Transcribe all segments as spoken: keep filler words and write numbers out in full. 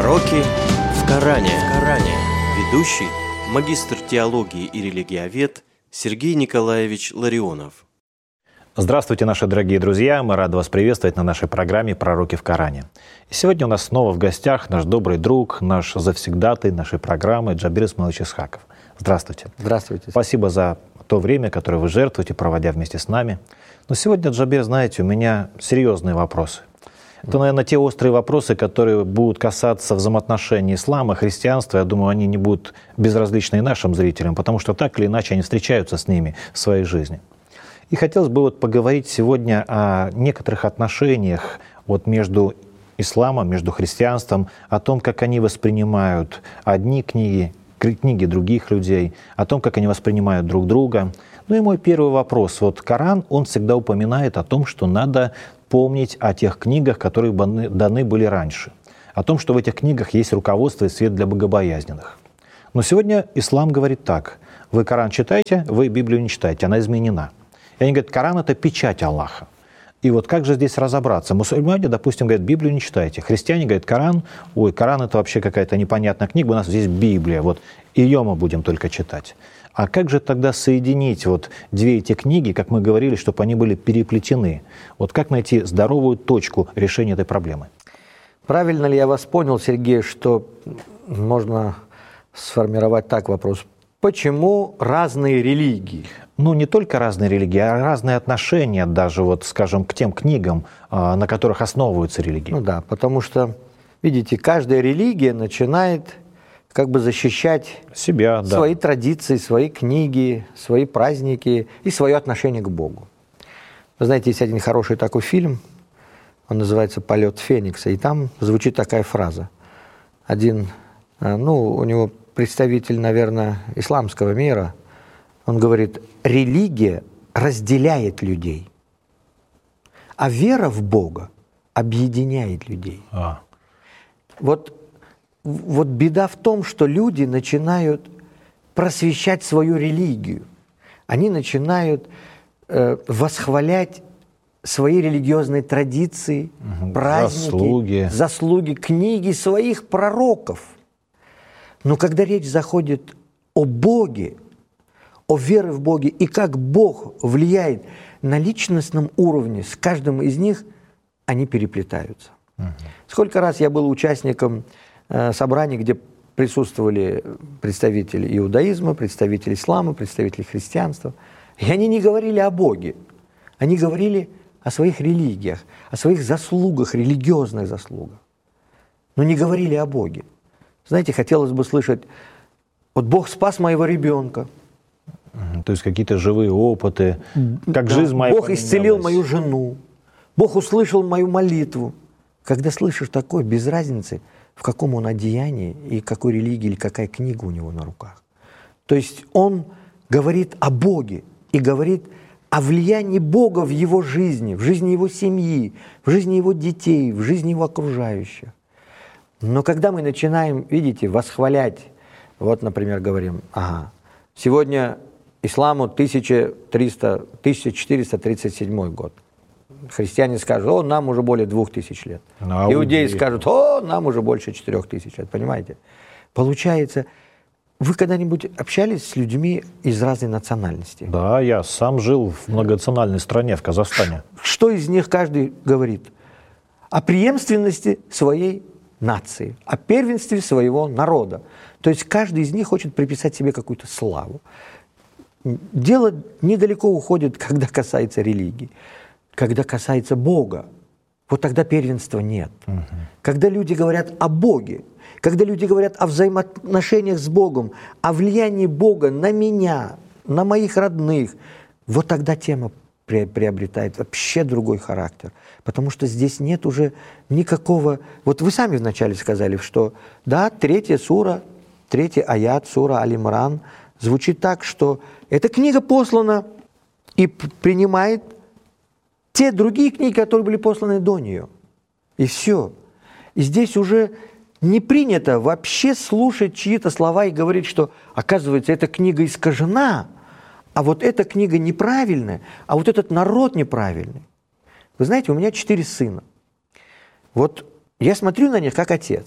Пророки в Коране. Коране. Ведущий, магистр теологии и религиовед Сергей Николаевич Ларионов. Здравствуйте, наши дорогие друзья! Мы рады вас приветствовать на нашей программе «Пророки в Коране». И сегодня у нас снова в гостях наш добрый друг, наш завсегдатый нашей программы Джабир Исмаилович Исхаков. Здравствуйте. Здравствуйте. Спасибо за то время, которое вы жертвуете, проводя вместе с нами. Но сегодня, Джабир, знаете, у меня серьезные вопросы. Это, наверное, те острые вопросы, которые будут касаться взаимоотношений ислама, христианства. Я думаю, они не будут безразличны и нашим зрителям, потому что так или иначе они встречаются с ними в своей жизни. И хотелось бы вот поговорить сегодня о некоторых отношениях вот между исламом, между христианством, о том, как они воспринимают одни книги, книги других людей, о том, как они воспринимают друг друга. Ну и мой первый вопрос. Вот Коран, он всегда упоминает о том, что надо помнить о тех книгах, которые даны были раньше, о том, что в этих книгах есть руководство и свет для богобоязненных. Но сегодня ислам говорит так: вы Коран читаете, вы Библию не читаете, она изменена. И они говорят, Коран — это печать Аллаха. И вот как же здесь разобраться? Мусульмане, допустим, говорят, Библию не читайте. Христиане говорят, Коран, ой, Коран — это вообще какая-то непонятная книга, у нас здесь Библия, вот ее мы будем только читать. А как же тогда соединить вот две эти книги, как мы говорили, чтобы они были переплетены? Вот как найти здоровую точку решения этой проблемы? Правильно ли я вас понял, Сергей, что можно сформировать так вопрос? Почему разные религии? Ну, не только разные религии, а разные отношения даже, вот, скажем, к тем книгам, на которых основываются религии. Ну да, потому что, видите, каждая религия начинает как бы защищать себя, свои да. традиции, свои книги, свои праздники и свое отношение к Богу. Вы знаете, есть один хороший такой фильм, он называется «Полет Феникса», и там звучит такая фраза. Один, ну, у него представитель, наверное, исламского мира, он говорит, религия разделяет людей, а вера в Бога объединяет людей. А. Вот, вот беда в том, что люди начинают просвещать свою религию. Они начинают э, восхвалять свои религиозные традиции, угу. праздники, заслуги. заслуги, книги своих пророков. Но когда речь заходит о Боге, о вере в Боге и как Бог влияет на личностном уровне с каждым из них, они переплетаются. Угу. Сколько раз я был участником э, собраний, где присутствовали представители иудаизма, представители ислама, представители христианства, и они не говорили о Боге, они говорили о своих религиях, о своих заслугах, религиозных заслугах, но не говорили о Боге. Знаете, хотелось бы слышать, вот Бог спас моего ребенка. То есть какие-то живые опыты, как да. жизнь моя Бог исцелил мою жену, Бог услышал мою молитву. Когда слышишь такое, без разницы, в каком он одеянии и какой религии или какая книга у него на руках. То есть он говорит о Боге и говорит о влиянии Бога в его жизни, в жизни его семьи, в жизни его детей, в жизни его окружающих. Но когда мы начинаем, видите, восхвалять, вот, например, говорим, ага, сегодня исламу тысяча триста, тысяча четыреста тридцать седьмой год. Христиане скажут, о, нам уже более двух тысяч лет. А иудеи скажут, о, нам уже больше четырех тысяч лет, понимаете? Получается, вы когда-нибудь общались с людьми из разной национальности? Да, я сам жил в многонациональной стране, в Казахстане. Что из них каждый говорит? О преемственности своей нации, о первенстве своего народа. То есть каждый из них хочет приписать себе какую-то славу. Дело недалеко уходит, когда касается религии. Когда касается Бога, вот тогда первенства нет. Угу. Когда люди говорят о Боге, когда люди говорят о взаимоотношениях с Богом, о влиянии Бога на меня, на моих родных, вот тогда тема приобретает вообще другой характер. Потому что здесь нет уже никакого... Вот вы сами вначале сказали, что да, третья сура, третий аят, сура Аль-Имран, звучит так, что эта книга послана и принимает те другие книги, которые были посланы до нее. И все. И здесь уже не принято вообще слушать чьи-то слова и говорить, что, оказывается, эта книга искажена, а вот эта книга неправильная, а вот этот народ неправильный. Вы знаете, у меня четыре сына. Вот я смотрю на них как отец.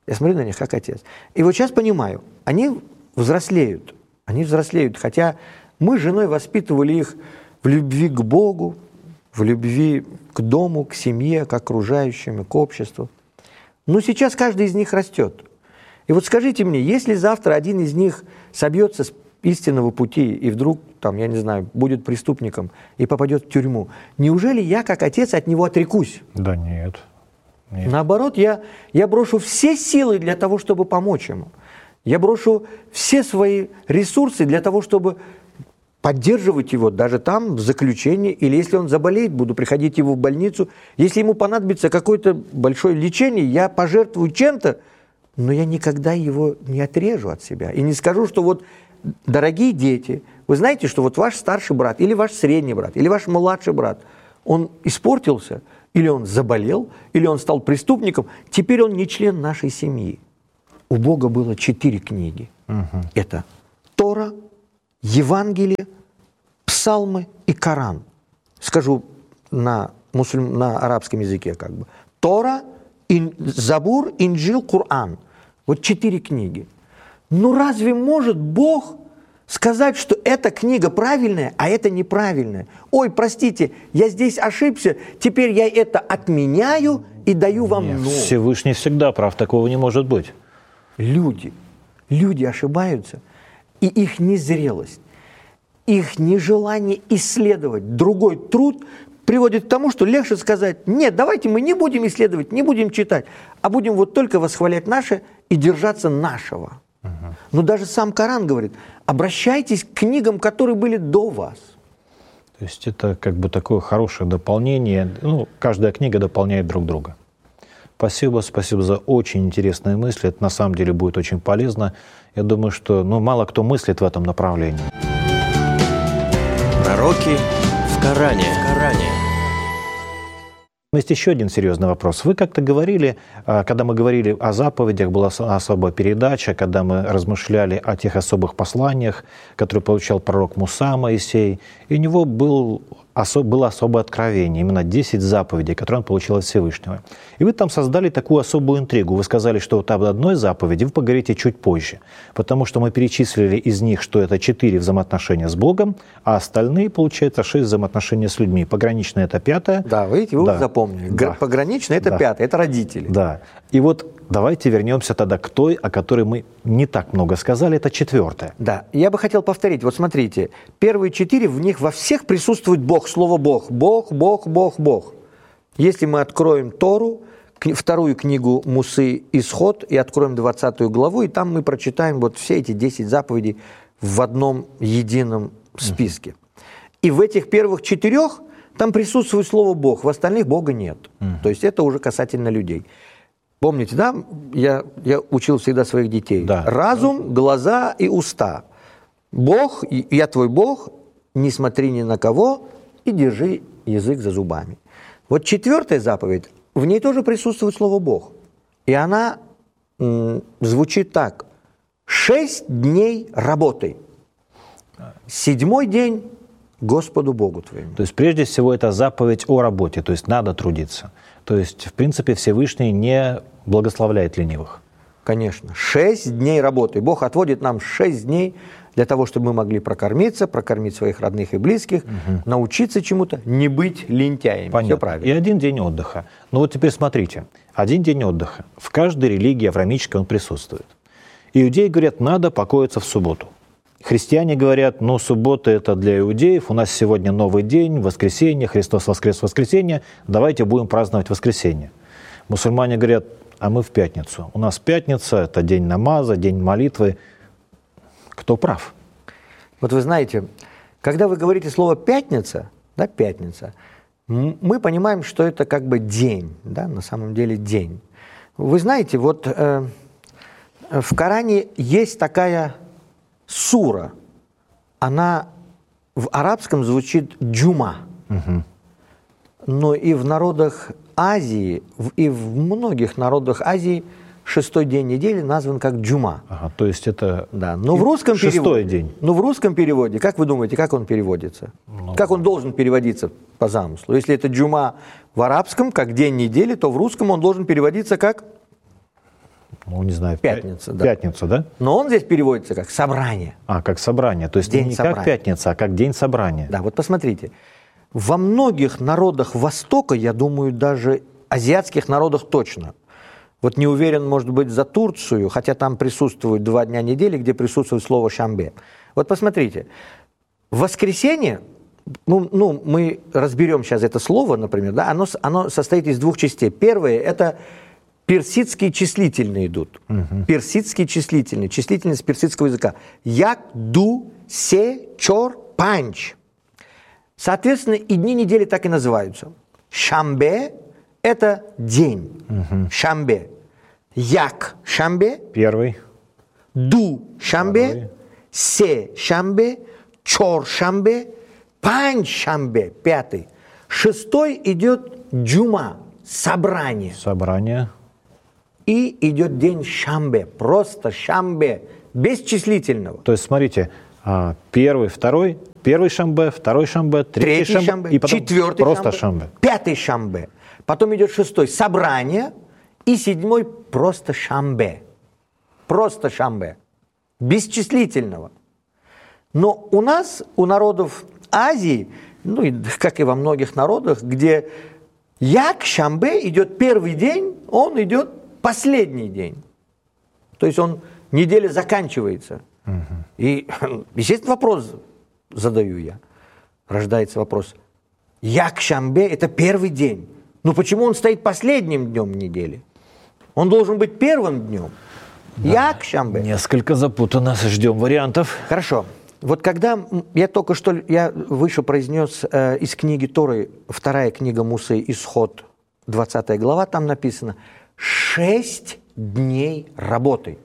Я смотрю на них как отец. И вот сейчас понимаю, они взрослеют, они взрослеют, хотя мы с женой воспитывали их в любви к Богу, в любви к дому, к семье, к окружающим, к обществу. Но сейчас каждый из них растет. И вот скажите мне, если завтра один из них собьется с истинного пути и вдруг, там, я не знаю, будет преступником и попадет в тюрьму, неужели я, как отец, от него отрекусь? Да нет. Нет. Наоборот, я, я брошу все силы для того, чтобы помочь ему. Я брошу все свои ресурсы для того, чтобы поддерживать его даже там, в заключении, или если он заболеет, буду приходить его в больницу. Если ему понадобится какое-то большое лечение, я пожертвую чем-то, но я никогда его не отрежу от себя. И не скажу, что вот, дорогие дети, вы знаете, что вот ваш старший брат, или ваш средний брат, или ваш младший брат, он испортился, или он заболел, или он стал преступником, теперь он не член нашей семьи. У Бога было четыре книги. Угу. Это Тора, Евангелие, Псалмы и Коран. Скажу на, мусульм... на арабском языке как бы. Тора, ин... Забур, Инджил, Коран. Вот четыре книги. Ну разве может Бог сказать, что эта книга правильная, а это неправильная? Ой, простите, я здесь ошибся, теперь я это отменяю и даю вам Нет, новое. Всевышний всегда прав, такого не может быть. Люди, люди ошибаются, и их незрелость, их нежелание исследовать другой труд приводит к тому, что легче сказать: нет, давайте мы не будем исследовать, не будем читать, а будем вот только восхвалять наше и держаться нашего. Угу. Но даже сам Коран говорит: обращайтесь к книгам, которые были до вас. То есть это как бы такое хорошее дополнение. Ну, каждая книга дополняет друг друга. Спасибо, спасибо за очень интересные мысли. Это на самом деле будет очень полезно. Я думаю, что ну, мало кто мыслит в этом направлении. Пророки в Коране. Коране. Есть еще один серьезный вопрос. Вы как-то говорили, когда мы говорили о заповедях, была особая передача, когда мы размышляли о тех особых посланиях, которые получал пророк Муса Моисей, и у него был, особ, было особое откровение, именно десять заповедей, которые он получил от Всевышнего. И вы там создали такую особую интригу. Вы сказали, что вот об одной заповеди вы поговорите чуть позже, потому что мы перечислили из них, что это четыре взаимоотношения с Богом, а остальные, получается, шесть взаимоотношения с людьми. Пограничное — это пятое. Да, видите, вы да. запомнили. Да. Пограничное — это да. пятое, это родители. Да. И вот давайте вернемся тогда к той, о которой мы не так много сказали, это четвертое. Да, я бы хотел повторить. Вот смотрите, первые четыре, в них во всех присутствует Бог, слово Бог. Бог, Бог, Бог, Бог. Если мы откроем Тору, вторую книгу Мусы «Исход», и откроем двадцатую главу, и там мы прочитаем вот все эти десять заповедей в одном едином списке. Uh-huh. И в этих первых четырех там присутствует слово «Бог», в остальных Бога нет. Uh-huh. То есть это уже касательно людей. Помните, да, я, я учил всегда своих детей. Да. Разум, глаза и уста. Бог, я твой Бог, не смотри ни на кого и держи язык за зубами. Вот четвертая заповедь, в ней тоже присутствует слово «Бог». И она м, звучит так: «Шесть дней работай, седьмой день Господу Богу твоему». То есть прежде всего это заповедь о работе, то есть надо трудиться. То есть, в принципе, Всевышний не благословляет ленивых. Конечно. Шесть дней работы. Бог отводит нам шесть дней для того, чтобы мы могли прокормиться, прокормить своих родных и близких, угу. научиться чему-то, не быть лентяями. Понятно. Все правильно. И один день отдыха. Ну вот теперь смотрите. Один день отдыха. В каждой религии авраамической он присутствует. Иудеи говорят, надо покоиться в субботу. Христиане говорят, ну, суббота – это для иудеев, у нас сегодня новый день, воскресенье, Христос воскрес в воскресенье, давайте будем праздновать воскресенье. Мусульмане говорят, а мы в пятницу. У нас пятница – это день намаза, день молитвы. Кто прав? Вот вы знаете, когда вы говорите слово «пятница», да, «пятница», мы понимаем, что это как бы день, да, на самом деле день. Вы знаете, вот э, в Коране есть такая сура, она в арабском звучит «джума», угу. но и в народах Азии, и в многих народах Азии шестой день недели назван как «джума». Ага, то есть это да, но в русском шестой переводе, день. Но в русском переводе, как вы думаете, как он переводится? Ну, как он должен переводиться по замыслу? Если это «джума» в арабском, как день недели, то в русском он должен переводиться как? Ну, не знаю, Пятница, пя- да. Пятницу, да? Но он здесь переводится как собрание. А, как собрание. То есть День не собрания. как пятница, а как день собрания. Да, вот посмотрите. Во многих народах Востока, я думаю, даже азиатских народах точно. Вот не уверен, может быть, за Турцию, хотя там присутствует два дня недели, где присутствует слово «шамбе». Вот посмотрите. В воскресенье, ну, ну, мы разберем сейчас это слово, например, да, оно, оно состоит из двух частей. Первое – это персидские числительные идут. Угу. Персидские числительные, числительность персидского языка. Як, ду, се, чор, панч. Соответственно, и дни недели так и называются. Шамбе – это день. Угу. Шамбе. Як – шамбе. Первый. Ду – шамбе. Второй. Се – шамбе. Чор – шамбе. Панч – шамбе. Пятый. Шестой идет джума – собрание. Собрание. И идет день шамбе, просто шамбе, без числительного. То есть, смотрите, а, первый, второй, первый шамбе, второй шамбе, третий, Третий шамбе, шамбе, и потом четвертый просто шамбе, шамбе. пятый шамбе. Потом идет шестой собрание, и седьмой просто шамбе. Просто шамбе, без числительного. Но у нас, у народов Азии, ну и как и во многих народах, где як шамбе идет первый день, он идет последний день. То есть он, неделя заканчивается. Угу. И, естественно, вопрос задаю я. Рождается вопрос. Як шамбе – это первый день. Но почему он стоит последним днем недели? Он должен быть первым днем. Да. Як шамбе. Несколько запутанно. Ждем вариантов. Хорошо. Вот когда я только что, я выше произнес э, из книги Торы, вторая книга Мусы, Исход, двадцатая глава, там написано «шесть дней работы».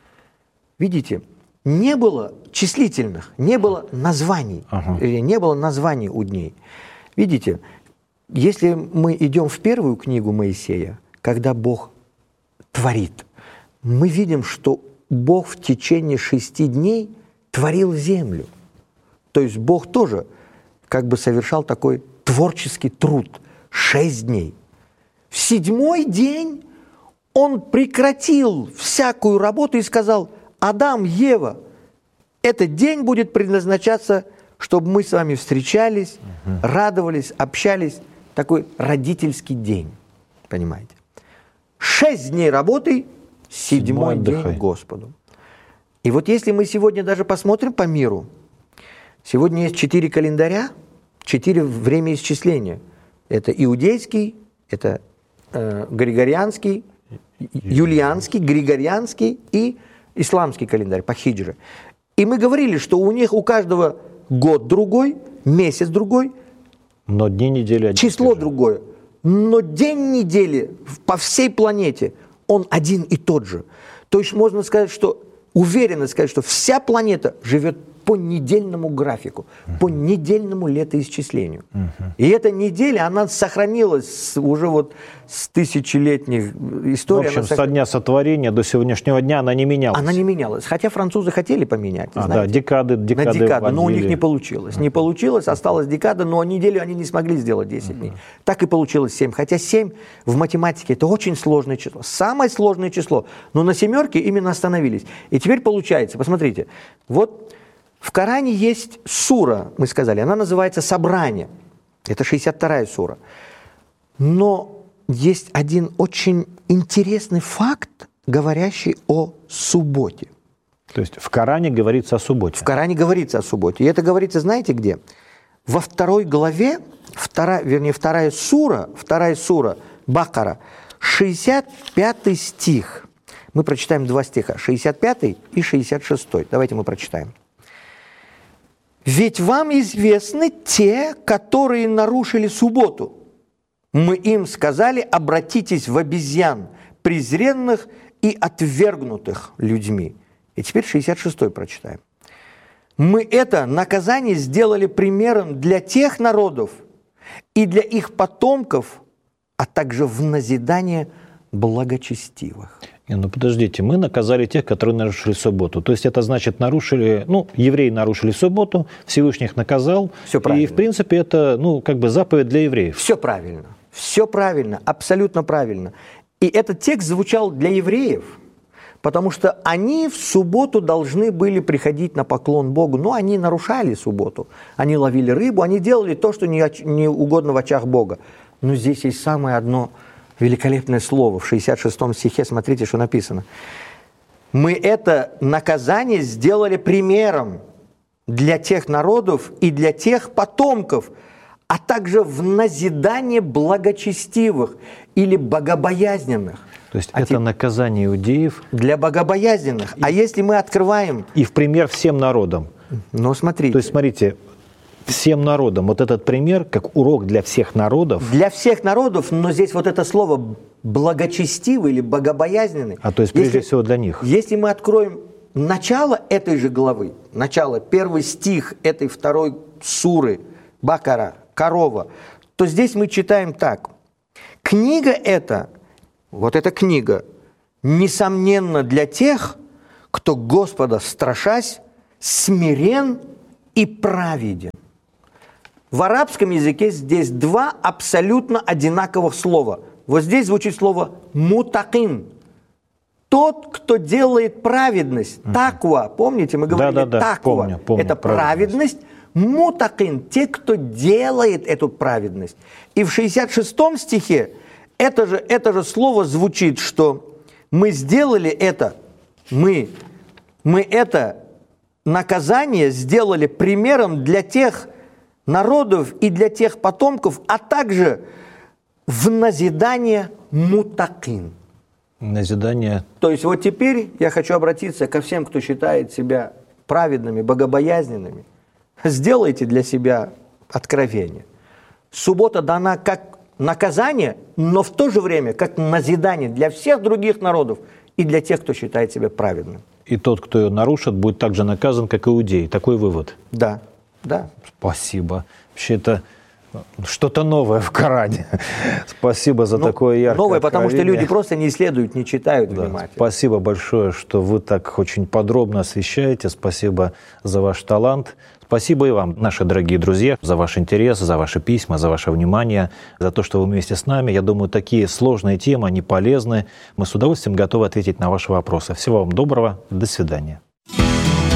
Видите, не было числительных, не было названий, ага. не было названий у дней. Видите, если мы идем в первую книгу Моисея, когда Бог творит, мы видим, что Бог в течение шести дней творил землю. То есть Бог тоже как бы совершал такой творческий труд. Шесть дней. В седьмой день Он прекратил всякую работу и сказал: Адам, Ева, этот день будет предназначаться, чтобы мы с вами встречались, угу. радовались, общались. Такой родительский день. Понимаете? Шесть дней работы, седьмой, седьмой день Господу. И вот если мы сегодня даже посмотрим по миру, сегодня есть четыре календаря, четыре времяисчисления. Это иудейский, это э, григорианский, юлианский, григорианский и исламский календарь по хиджре. И мы говорили, что у них у каждого год другой, месяц другой, но дни недели число другое. Но день недели по всей планете, он один и тот же. То есть можно сказать, что уверенно сказать, что вся планета живет по недельному графику, uh-huh. по недельному летоисчислению. Uh-huh. И эта неделя, она сохранилась уже вот с тысячелетних историй. В общем, сох... со дня сотворения до сегодняшнего дня она не менялась. Она не менялась. Хотя французы хотели поменять. А, знаете, да, декады, декады на декаду, но у них вводили. не получилось. Uh-huh. Не получилось, осталась декада, но неделю они не смогли сделать десять uh-huh. дней. Так и получилось семь. Хотя семь в математике это очень сложное число. Самое сложное число. Но на семерке именно остановились. И теперь получается, посмотрите, вот в Коране есть сура, мы сказали, она называется «Собрание». Это шестьдесят вторая сура. Но есть один очень интересный факт, говорящий о субботе. То есть в Коране говорится о субботе? В Коране говорится о субботе. И это говорится, знаете где? Во второй главе, вторая, вернее, вторая сура, вторая сура Бакара, шестьдесят пятый стих. Мы прочитаем два стиха, шестьдесят пятый и шестьдесят шестой. Давайте мы прочитаем. «Ведь вам известны те, которые нарушили субботу. Мы им сказали: обратитесь в обезьян, презренных и отвергнутых людьми». И теперь шестьдесят шестой прочитаем. «Мы это наказание сделали примером для тех народов и для их потомков, а также в назидание благочестивых». Не, ну подождите, мы наказали тех, которые нарушили субботу. То есть это значит, нарушили, ну, евреи нарушили субботу, Всевышний их наказал. Все правильно. И, в принципе, это, ну, как бы заповедь для евреев. Все правильно. Все правильно, абсолютно правильно. И этот текст звучал для евреев, Потому что они в субботу должны были приходить на поклон Богу, но они нарушали субботу. Они ловили рыбу, они делали то, что не, не угодно в очах Бога. Но здесь есть самое одно великолепное слово. В шестьдесят шестом стихе, смотрите, что написано. «Мы это наказание сделали примером для тех народов и для тех потомков, а также в назидание благочестивых или богобоязненных». То есть а это те... наказание иудеев. Для богобоязненных. И... А если мы открываем... И в пример всем народам. Ну, смотрите. То есть, смотрите, всем народам. Вот этот пример, как урок для всех народов. Для всех народов, но здесь вот это слово благочестивый или богобоязненный. А то есть, прежде если, всего, для них. Если мы откроем начало этой же главы, начало, первый стих этой второй суры, Бакара, корова, то здесь мы читаем так. Книга эта, вот эта книга, несомненно для тех, кто Господа страшась, смирен и праведен. В арабском языке здесь два абсолютно одинаковых слова. Вот здесь звучит слово «мутакин». Тот, кто делает праведность. Uh-huh. Таква, помните, мы говорили, да, да, да. таква. Помню, помню, это праведность. Мутакин, те, кто делает эту праведность. И в шестьдесят шестом стихе это же, это же слово звучит, что мы сделали это, мы, мы это наказание сделали примером для тех народов и для тех потомков, а также в назидание мутакин. Назидание. То есть вот теперь я хочу обратиться ко всем, кто считает себя праведными, богобоязненными. Сделайте для себя откровение. Суббота дана как наказание, но в то же время как назидание для всех других народов и для тех, кто считает себя праведным. И тот, кто ее нарушит, будет так же наказан, как иудей. Такой вывод. Да, да. Спасибо. Вообще это что-то новое в Коране. Спасибо за ну, такое яркое новое, потому что откровение. люди просто не исследуют, не читают да. внимательно. Спасибо большое, что вы так очень подробно освещаете. Спасибо за ваш талант. Спасибо и вам, наши дорогие друзья, за ваш интерес, за ваши письма, за ваше внимание, за то, что вы вместе с нами. Я думаю, такие сложные темы, они полезны. Мы с удовольствием готовы ответить на ваши вопросы. Всего вам доброго. До свидания.